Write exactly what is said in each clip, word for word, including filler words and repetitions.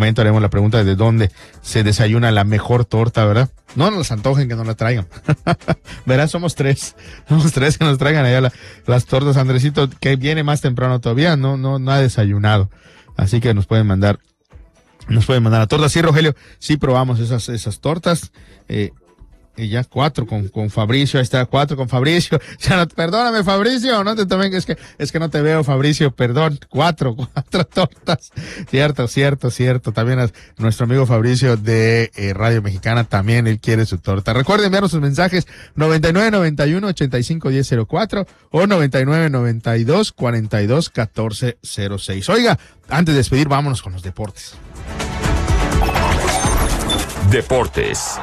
momento haremos la pregunta de dónde se desayuna la mejor torta, ¿verdad? No nos antojen que nos la traigan. Verán, somos tres. Somos tres que nos traigan allá la, las tortas. Andresito, que viene más temprano todavía, no, no, no ha desayunado. Así que nos pueden mandar, nos pueden mandar la torta. Sí, Rogelio, sí probamos esas, esas tortas. Eh, Y ya cuatro con, con Fabricio, ahí está, cuatro con Fabricio. Ya no, perdóname, Fabricio, no te también, es que, es que no te veo, Fabricio, perdón, cuatro, cuatro tortas. Cierto, cierto, cierto. También a nuestro amigo Fabricio de eh, Radio Mexicana, también él quiere su torta. Recuerden enviarnos sus mensajes noventa y nueve noventa y uno ochenta y cinco diez cero cuatro o noventa y nueve noventa y dos cuarenta y dos catorce cero seis. Oiga, antes de despedir, vámonos con los deportes. Deportes.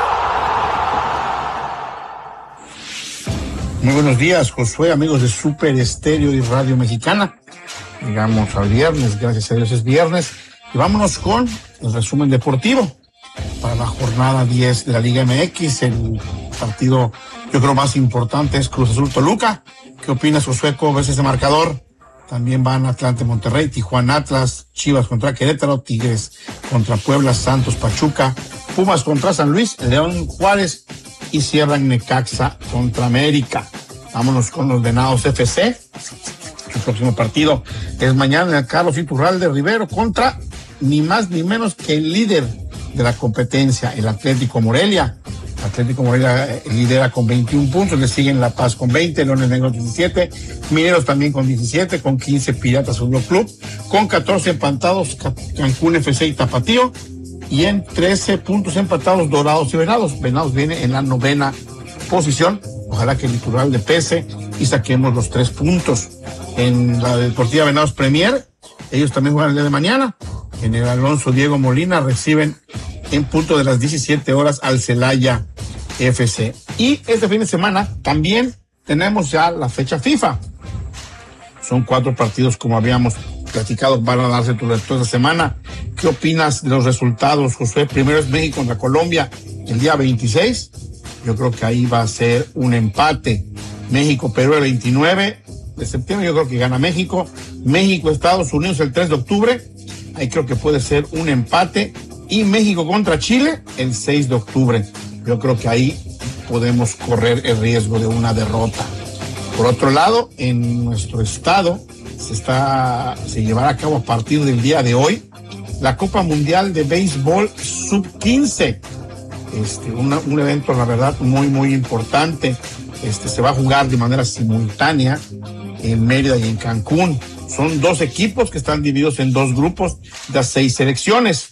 Muy buenos días, Josué, amigos de Super Estéreo y Radio Mexicana. Llegamos al viernes, gracias a Dios es viernes. Y vámonos con el resumen deportivo para la jornada diez de la Liga M X. El partido, yo creo, más importante es Cruz Azul Toluca. ¿Qué opinas, Josué? ¿Cómo ves ese marcador? También van Atlante Monterrey, Tijuana Atlas, Chivas contra Querétaro, Tigres contra Puebla, Santos Pachuca, Pumas contra San Luis, León Juárez y cierran Necaxa contra América. Vámonos con los Venados F C. El próximo partido es mañana en el Carlos Iturralde Rivero contra ni más ni menos que el líder de la competencia, el Atlético Morelia. Atlético Morelia lidera con veintiún puntos, le siguen La Paz con veinte, Leones Negros diecisiete, Mineros también con diecisiete, con quince Piratas Fútbol Club, con catorce empatados Cancún F C y Tapatío, y en trece puntos empatados Dorados y Venados. Venados viene en la novena posición. Ojalá que el Iturralde pese y saquemos los tres puntos. En la Deportiva Venados Premier, ellos también juegan el día de mañana. En el Alonso Diego Molina reciben en punto de las diecisiete horas al Celaya F C. Y este fin de semana también tenemos ya la fecha FIFA. Son cuatro partidos, como habíamos platicado, van a darse toda esta semana. ¿Qué opinas de los resultados, Josué? Primero es México contra Colombia el día veintiséis. Yo creo que ahí va a ser un empate. México-Perú el veintinueve de septiembre, yo creo que gana México. México-Estados Unidos el tres de octubre. Ahí creo que puede ser un empate. Y México contra Chile el seis de octubre. Yo creo que ahí podemos correr el riesgo de una derrota. Por otro lado, en nuestro estado se está, se llevará a cabo a partir del día de hoy la Copa Mundial de Béisbol sub quince. Este, una, un evento, la verdad, muy, muy importante. Este, se va a jugar de manera simultánea en Mérida y en Cancún. Son dos equipos que están divididos en dos grupos de seis selecciones.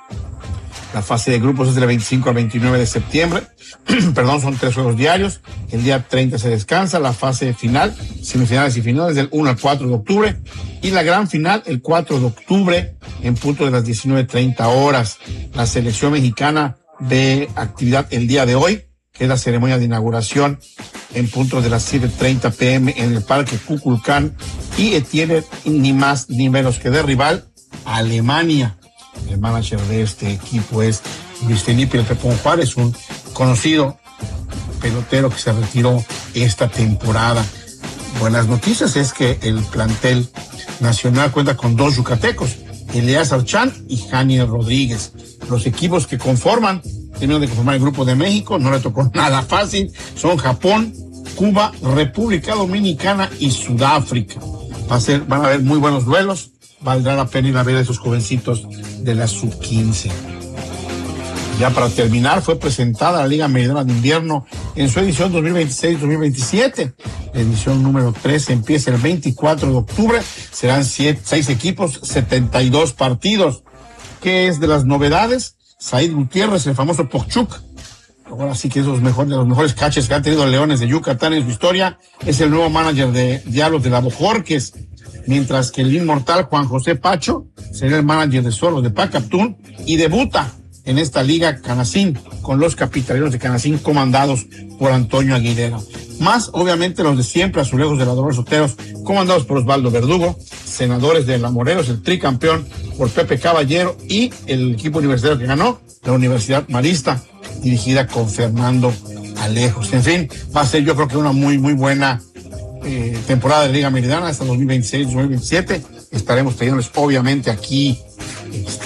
La fase de grupos es del veinticinco al veintinueve de septiembre. Perdón, son tres juegos diarios. El día treinta se descansa. La fase final, semifinales y finales, del uno al cuatro de octubre. Y la gran final, el cuatro de octubre, en punto de las diecinueve treinta horas. La selección mexicana de actividad el día de hoy, que es la ceremonia de inauguración, en punto de las siete treinta pm en el Parque Kukulcán. Y tiene ni más ni menos que de rival a Alemania. El manager de este equipo es Luis Felipe El Pepón Juárez, un conocido pelotero que se retiró esta temporada. Buenas noticias es que el plantel nacional cuenta con dos yucatecos, Elías Archán y Jani Rodríguez. Los equipos que conforman, terminan de conformar el grupo de México, no le tocó nada fácil, son Japón, Cuba, República Dominicana y Sudáfrica. Va a ser, van a haber muy buenos duelos. Valdrá la pena ir a ver a esos jovencitos de la sub quince. Ya para terminar, fue presentada la Liga Mexicana de Invierno en su edición dos mil veintiséis dos mil veintisiete. La edición número tres empieza el veinticuatro de octubre. Serán siete, seis equipos, setenta y dos partidos. ¿Qué es de las novedades? Said Gutiérrez, el famoso Pochuk. Ahora sí que es los mejores, de los mejores catches que han tenido Leones de Yucatán en su historia. Es el nuevo manager de Diablos de la Bojorques. Mientras que el inmortal Juan José Pacho será el manager de Zorros de Pacaptún y debuta en esta liga Canacín con los capitalinos de Canacín comandados por Antonio Aguilera. Más, obviamente, los de siempre, Azulejos de la Dolores Soteros, comandados por Osvaldo Verdugo, Senadores de la Morelos, el tricampeón por Pepe Caballero, y el equipo universitario que ganó, la Universidad Marista, dirigida con Fernando Alejos. En fin, va a ser yo creo que una muy, muy buena Eh, temporada de Liga Meridiana hasta dos mil veintiséis dos mil veintisiete. Estaremos teniéndoles obviamente aquí este,